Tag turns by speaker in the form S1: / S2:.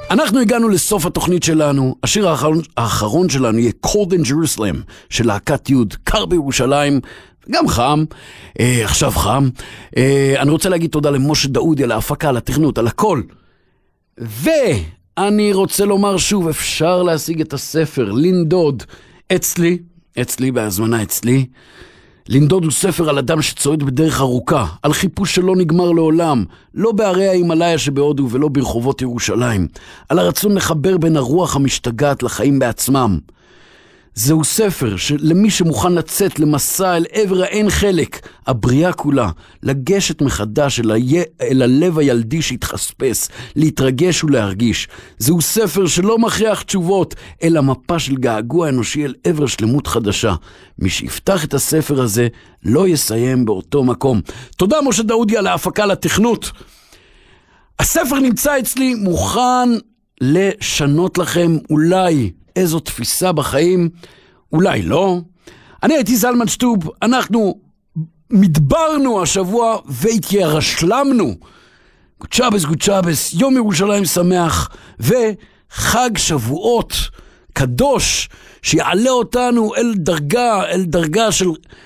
S1: אנחנו הגענו לסוף התוכנית שלנו. השיר האחרון שלנו יהיה Cold in Jerusalem של להקת יוד, קר בירושלים, גם חם, עכשיו חם. אני רוצה להגיד תודה למשה דאודי על ההפקה, על התכנות, על הכל. ואני רוצה לומר שוב, אפשר להשיג את הספר לנדוד אצלי בהזמנה אצלי. לנדוד הוא ספר על אדם שצועד בדרך ארוכה, על חיפוש שלא נגמר לעולם, לא בערי ההימלאיה שבהודו ולא ברחובות ירושלים, על הרצון לחבר בין הרוח המשתגעת לחיים בעצמם. זהו ספר למי שמוכן לצאת למסע אל עבר האין חלק, הבריאה כולה, לגשת מחדש אל הלב הילדי שהתחספס, להתרגש ולהרגיש. זהו ספר שלא מכריח תשובות, אלא מפה של געגוע אנושי אל עבר שלמות חדשה. מי שיפתח את הספר הזה לא יסיים באותו מקום. תודה משה דאודי על ההפקה, על התכנות. הספר נמצא אצלי מוכן לשנות לכם אולי איזו תפיסה בחיים, אולי לא. אני הייתי זלמן שטוב, אנחנו מדברנו השבוע והתיירשלמנו. גוד שבס, יום ירושלים שמח, וחג שבועות קדוש, שיעלה אותנו אל דרגה של